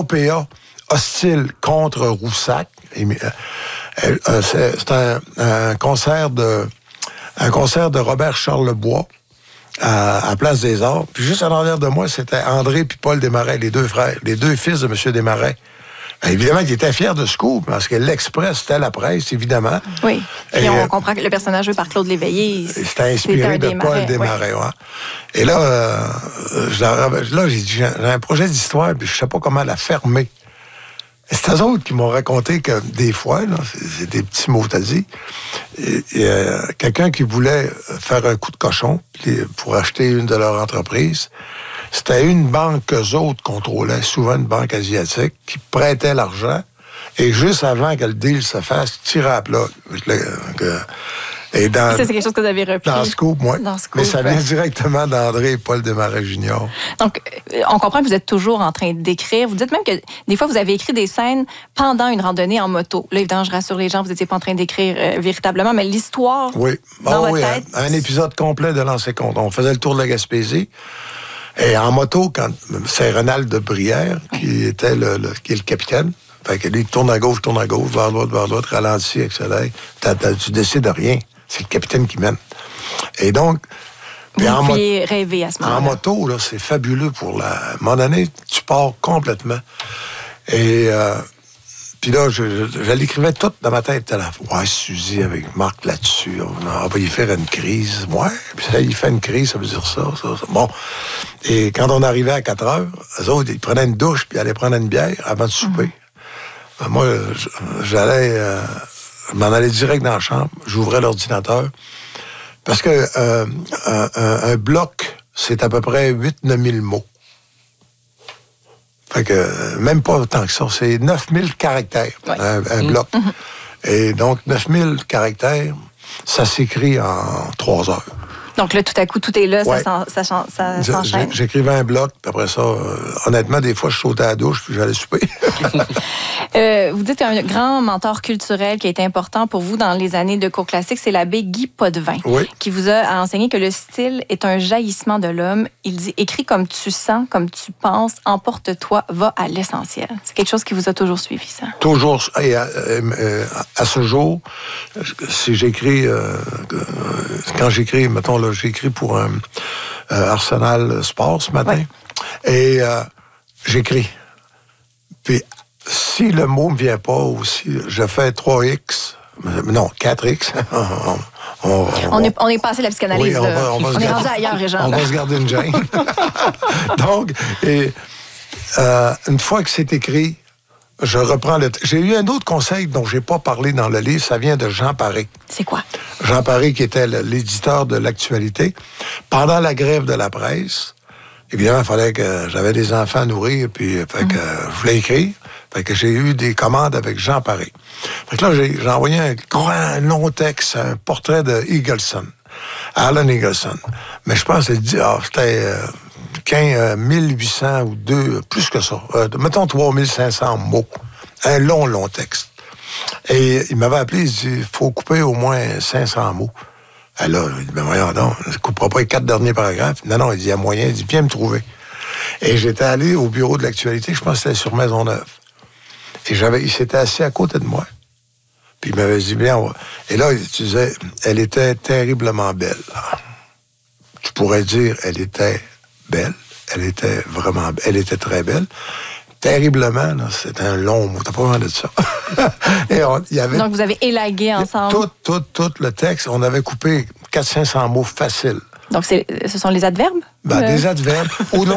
l'OPA hostile contre Roussac. C'est un concert de Robert Charlebois à Place des Arts. Puis juste en arrière de moi, c'était André et Paul Desmarais, les deux frères, les deux fils de M. Desmarais. Ben, évidemment, il était fier de Scoop, parce que l'Express, c'était la presse, évidemment. Oui. Et on comprend que le personnage joué par Claude Léveillé, c'était inspiré de Paul Desmarais. Ouais. Et là, j'ai dit, j'ai un projet d'histoire, puis je ne sais pas comment la fermer. Et c'est eux autres qui m'ont raconté que des fois, là, c'est des petits mots t'as dit, quelqu'un qui voulait faire un coup de cochon pour acheter une de leurs entreprises, c'était une banque qu'eux autres contrôlaient, souvent une banque asiatique, qui prêtait l'argent, et juste avant que le deal se fasse, tirait à plat. Et ça, c'est quelque chose que vous avez repris. Dans Scoop, moi. Mais ça vient directement d'André et Paul Desmarais Jr. Donc, on comprend que vous êtes toujours en train d'écrire. Vous dites même que des fois, vous avez écrit des scènes pendant une randonnée en moto. Là, évidemment, je rassure les gens, vous n'étiez pas en train d'écrire véritablement, mais l'histoire dans votre tête... Un épisode complet de Lancer Compte. On faisait le tour de la Gaspésie. Et en moto, quand c'est Renald de Brière, qui était qui est le capitaine, fait que lui, tourne à gauche, vers l'autre, ralentit, accélère. Tu décides de rien. C'est le capitaine qui mène. Et donc... Vous pouviez rêver à ce moment-là. En moto, là, c'est fabuleux pour à un moment donné, tu pars complètement. Et puis là, je l'écrivais tout dans ma tête. Ouais, Suzy avec Marc là-dessus, on va y faire une crise. Ouais, puis ça, il fait une crise, ça veut dire ça. Bon. Et quand on arrivait à 4 heures, eux autres, ils prenaient une douche puis allaient prendre une bière avant de souper. Moi, je m'en allais direct dans la chambre, j'ouvrais l'ordinateur. Parce que un bloc, c'est à peu près 8-9 000 mots. Fait que même pas autant que ça, c'est 9 000 caractères, un bloc. Et donc, 9 000 caractères, ça s'écrit en 3 heures. Donc là, tout à coup, tout est là, ça s'enchaîne. J'écrivais un bloc, puis après ça, honnêtement, des fois, je sautais à la douche, puis j'allais souper. Vous dites qu'un grand mentor culturel qui a été important pour vous dans les années de cours classiques, c'est l'abbé Guy Potvin, qui vous a enseigné que le style est un jaillissement de l'homme. Il dit « Écris comme tu sens, comme tu penses, emporte-toi, va à l'essentiel ». C'est quelque chose qui vous a toujours suivi, ça? Toujours. Et à ce jour, si j'écris... quand j'écris, mettons, là, j'écris pour un Arsenal Sport ce matin. Et j'écris. Puis, si le mot ne me vient pas aussi, je fais 3X, non, 4X. On est passé la psychanalyse. Oui, on est rendu ailleurs, Régent. On va se garder une gêne. Donc, une fois que c'est écrit, je reprends le... J'ai eu un autre conseil dont je n'ai pas parlé dans le livre, ça vient de Jean Paré. C'est quoi? Jean Paré, qui était l'éditeur de l'Actualité. Pendant la grève de la presse, évidemment, il fallait que j'avais des enfants à nourrir, puis fait que je voulais écrire. Fait que j'ai eu des commandes avec Jean Paré. Fait que là, j'ai envoyé un grand, long texte, un portrait de Eagleson, Alan Eagleson. Mais je pense que c'était 1800 ou plus que ça. Mettons 3500 mots. Un long texte. Et il m'avait appelé, il dit, il faut couper au moins 500 mots. Alors, il dit, ben voyons donc, je ne couperai pas les 4 derniers paragraphes. Non, il dit, il y a moyen, il dit, viens me trouver. Et j'étais allé au bureau de l'Actualité, je pense que c'était sur Maisonneuve. Et il s'était assis à côté de moi. Puis il m'avait dit, bien, et là, il disait, elle était terriblement belle. Tu pourrais dire, elle était belle. Elle était très belle. Terriblement, là, c'était un long mot. T'as pas besoin de ça. Donc, vous avez élagué ensemble? Tout le texte. On avait coupé 400-500 mots faciles. Donc, ce sont les adverbes? Des adverbes.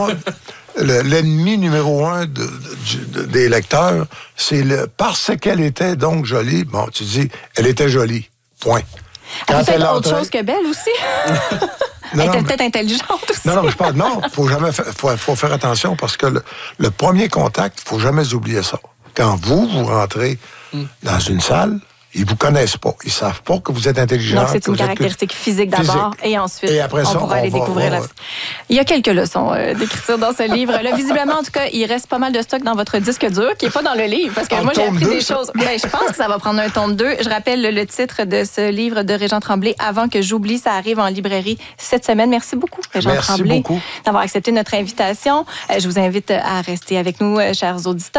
L'ennemi numéro 1 des lecteurs, c'est parce qu'elle était donc jolie. Bon, tu dis, elle était jolie. Point. Elle a fait autre chose que belle aussi? Elle était peut-être intelligente aussi. Non, je parle. Non, faut faire attention parce que le premier contact, il ne faut jamais oublier ça. Quand vous rentrez dans une salle, ils ne vous connaissent pas. Ils ne savent pas que vous êtes intelligent. Donc, c'est une caractéristique physique d'abord et ensuite, après on pourra aller découvrir Il y a quelques leçons d'écriture dans ce livre. Là, visiblement, en tout cas, il reste pas mal de stock dans votre disque dur qui n'est pas dans le livre parce que moi, j'ai appris des choses. Je pense que ça va prendre un tome 2. Je rappelle le titre de ce livre de Régent Tremblay, Avant que j'oublie. Ça arrive en librairie cette semaine. Merci beaucoup, Régent Tremblay, d'avoir accepté notre invitation. Je vous invite à rester avec nous, chers auditeurs.